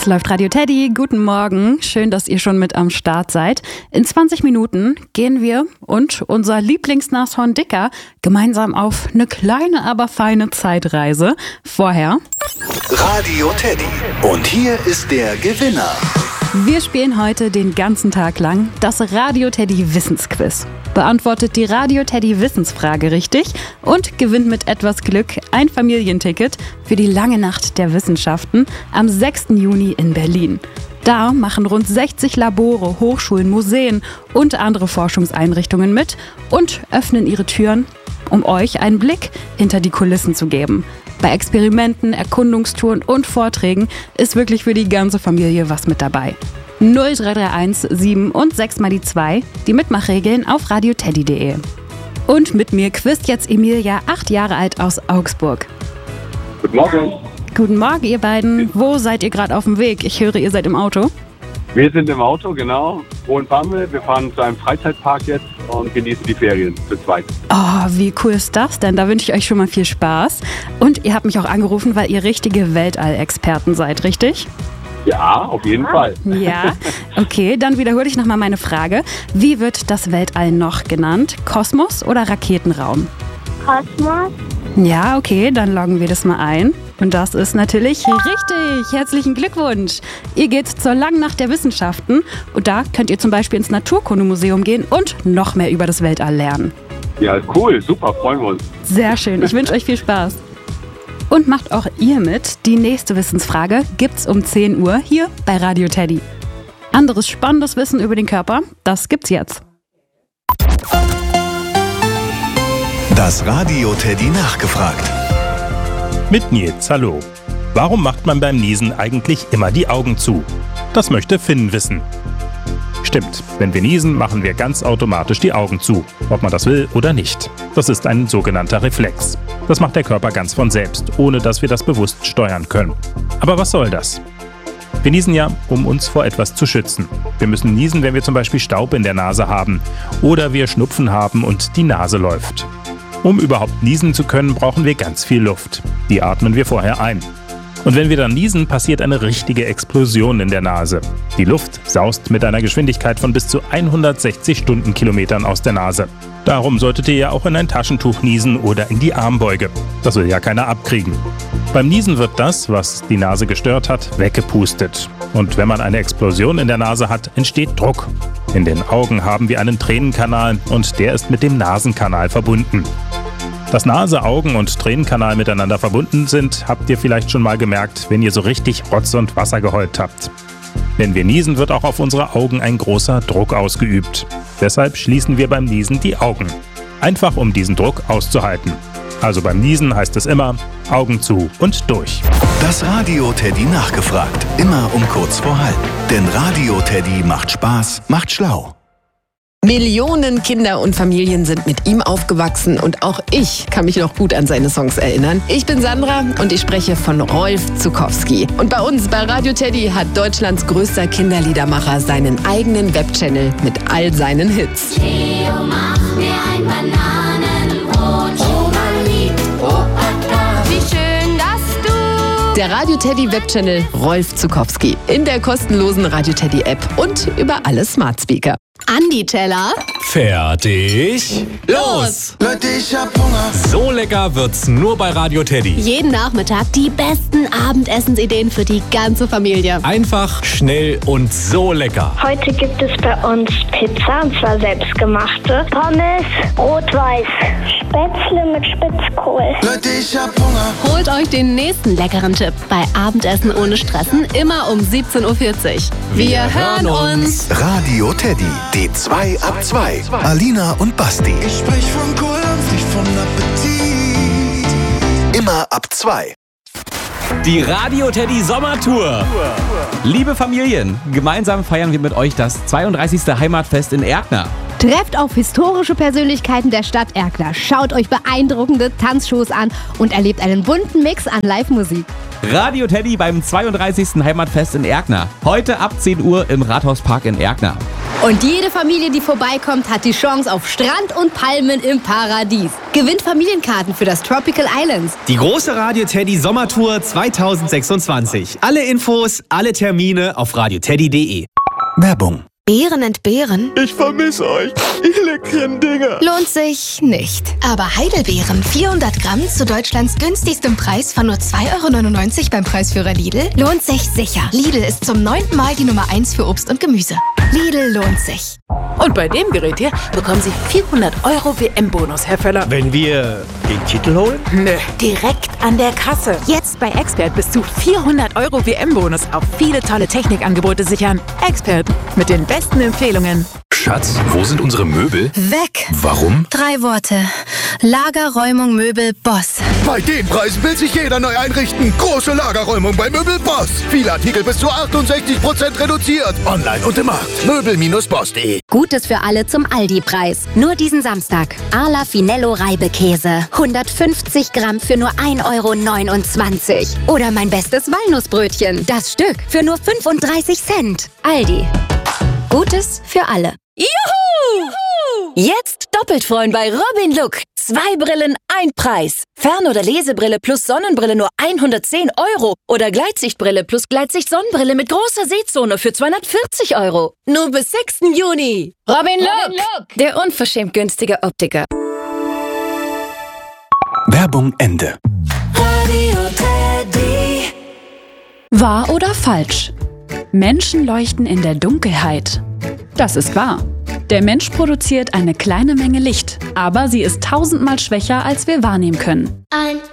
Es läuft Radio Teddy. Guten Morgen. Schön, dass ihr schon mit am Start seid. In 20 Minuten gehen wir und unser Lieblingsnashorn Dicker gemeinsam auf eine kleine, aber feine Zeitreise. Vorher Radio Teddy. Und hier ist der Gewinner. Wir spielen heute den ganzen Tag lang das Radio Teddy Wissensquiz. Beantwortet die Radio Teddy Wissensfrage richtig und gewinnt mit etwas Glück ein Familienticket für die lange Nacht der Wissenschaften am 6. Juni in Berlin. Da machen rund 60 Labore, Hochschulen, Museen und andere Forschungseinrichtungen mit und öffnen ihre Türen, um euch einen Blick hinter die Kulissen zu geben. Bei Experimenten, Erkundungstouren und Vorträgen ist wirklich für die ganze Familie was mit dabei. 0331 7 und 6 mal die 2, die Mitmachregeln auf radioteddy.de. Und mit mir quizt jetzt Emilia, 8 Jahre alt aus Augsburg. Guten Morgen. Guten Morgen, ihr beiden. Wo seid ihr gerade auf dem Weg? Ich höre, ihr seid im Auto. Wir sind im Auto, genau. Hohenpammel. Wir fahren zu einem Freizeitpark jetzt und genießen die Ferien zu zweit. Oh, wie cool ist das denn? Da wünsche ich euch schon mal viel Spaß. Und ihr habt mich auch angerufen, weil ihr richtige Weltall-Experten seid, richtig? Ja, auf jeden Fall. Ja, okay, dann wiederhole ich nochmal meine Frage. Wie wird das Weltall noch genannt? Kosmos oder Raketenraum? Kosmos. Ja, okay, dann loggen wir das mal ein. Und das ist natürlich richtig. Herzlichen Glückwunsch. Ihr geht zur langen Nacht der Wissenschaften und da könnt ihr zum Beispiel ins Naturkundemuseum gehen und noch mehr über das Weltall lernen. Ja, cool, super, freuen wir uns. Sehr schön, ich wünsche euch viel Spaß. Und macht auch ihr mit. Die nächste Wissensfrage gibt's um 10 Uhr hier bei Radio Teddy. Anderes spannendes Wissen über den Körper, das gibt's jetzt. Das Radio Teddy nachgefragt. Mit Nils, hallo. Warum macht man beim Niesen eigentlich immer die Augen zu? Das möchte Finn wissen. Stimmt, wenn wir niesen, machen wir ganz automatisch die Augen zu, ob man das will oder nicht. Das ist ein sogenannter Reflex. Das macht der Körper ganz von selbst, ohne dass wir das bewusst steuern können. Aber was soll das? Wir niesen ja, um uns vor etwas zu schützen. Wir müssen niesen, wenn wir zum Beispiel Staub in der Nase haben oder wir Schnupfen haben und die Nase läuft. Um überhaupt niesen zu können, brauchen wir ganz viel Luft. Die atmen wir vorher ein. Und wenn wir dann niesen, passiert eine richtige Explosion in der Nase. Die Luft saust mit einer Geschwindigkeit von bis zu 160 Stundenkilometern aus der Nase. Darum solltet ihr ja auch in ein Taschentuch niesen oder in die Armbeuge. Das will ja keiner abkriegen. Beim Niesen wird das, was die Nase gestört hat, weggepustet. Und wenn man eine Explosion in der Nase hat, entsteht Druck. In den Augen haben wir einen Tränenkanal und der ist mit dem Nasenkanal verbunden. Dass Nase, Augen und Tränenkanal miteinander verbunden sind, habt ihr vielleicht schon mal gemerkt, wenn ihr so richtig Rotz und Wasser geheult habt. Wenn wir niesen, wird auch auf unsere Augen ein großer Druck ausgeübt. Deshalb schließen wir beim Niesen die Augen. Einfach um diesen Druck auszuhalten. Also beim Niesen heißt es immer Augen zu und durch. Das Radio Teddy nachgefragt. Immer um kurz vor halb. Denn Radio Teddy macht Spaß, macht schlau. Millionen Kinder und Familien sind mit ihm aufgewachsen und auch ich kann mich noch gut an seine Songs erinnern. Ich bin Sandra und ich spreche von Rolf Zuckowski. Und bei uns bei Radio Teddy hat Deutschlands größter Kinderliedermacher seinen eigenen Webchannel mit all seinen Hits. Theo, mach mir ein Bananenbrot. Oma liebt Opa, wie schön, dass du... Der Radio Teddy Webchannel Rolf Zuckowski in der kostenlosen Radio Teddy App und über alle Smart Speaker. Andi Teller. Fertig. Los! Leute, ich hab Hunger. So lecker wird's nur bei Radio Teddy. Jeden Nachmittag die besten Abendessensideen für die ganze Familie. Einfach, schnell und so lecker. Heute gibt es bei uns Pizza, und zwar selbstgemachte. Pommes, rot-weiß, Spätzle mit Spitzkohl. Leute, ich hab Hunger. Holt euch den nächsten leckeren Tipp bei Abendessen ohne Stressen, immer um 17.40 Uhr. Wir hören uns. Radio Teddy, die 2 ab 2. Alina und Basti. Ich sprech von Kulms, nicht von Appetit. Immer ab 2. Die Radio Teddy Sommertour. Liebe Familien, gemeinsam feiern wir mit euch das 32. Heimatfest in Erkner. Trefft auf historische Persönlichkeiten der Stadt Erkner, schaut euch beeindruckende Tanzshows an und erlebt einen bunten Mix an Live-Musik. Radio Teddy beim 32. Heimatfest in Erkner. Heute ab 10 Uhr im Rathauspark in Erkner. Und jede Familie, die vorbeikommt, hat die Chance auf Strand und Palmen im Paradies. Gewinnt Familienkarten für das Tropical Islands. Die große Radio Teddy Sommertour 2026. Alle Infos, alle Termine auf radioteddy.de. Werbung. Beeren entbehren? Ich vermisse euch, ihr leckeren Dinger. Lohnt sich nicht. Aber Heidelbeeren, 400 Gramm zu Deutschlands günstigstem Preis von nur 2,99 € beim Preisführer Lidl, lohnt sich sicher. Lidl ist zum 9. Mal die Nummer 1 für Obst und Gemüse. Lidl lohnt sich. Und bei dem Gerät hier bekommen Sie 400 € WM-Bonus, Herr Völler. Wenn wir den Titel holen? Nö, direkt an der Kasse. Jetzt bei Expert bis zu 400 € WM-Bonus auf viele tolle Technikangebote sichern. Expert mit den besten Empfehlungen. Schatz, wo sind unsere Möbel? Weg. Warum? 3 Worte. Lagerräumung Möbel Boss. Bei den Preisen will sich jeder neu einrichten. Große Lagerräumung bei Möbel Boss. Viele Artikel bis zu 68% reduziert. Online und im Markt. Möbel-boss.de. Gutes für alle zum Aldi-Preis. Nur diesen Samstag. Arla Finello Reibekäse. 150 Gramm für nur 1,29 €. Oder mein bestes Walnussbrötchen. Das Stück für nur 35 Cent. Aldi. Gutes für alle. Juhu! Jetzt doppelt freuen bei Robin Look. 2 Brillen, 1 Preis. Fern- oder Lesebrille plus Sonnenbrille nur 110 €. Oder Gleitsichtbrille plus Gleitsicht-Sonnenbrille mit großer Sehzone für 240 €. Nur bis 6. Juni. Robin Look, der unverschämt günstige Optiker. Werbung Ende. Radio Teddy. Wahr oder falsch? Menschen leuchten in der Dunkelheit. Das ist wahr. Der Mensch produziert eine kleine Menge Licht, aber sie ist 1000-mal schwächer, als wir wahrnehmen können. 1,